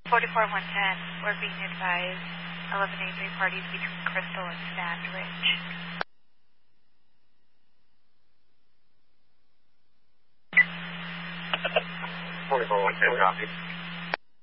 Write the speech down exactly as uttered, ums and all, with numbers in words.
forty-four one ten, we're being advised eleven A three parties between Crystal and Sand Ridge. forty-four one ten, copy.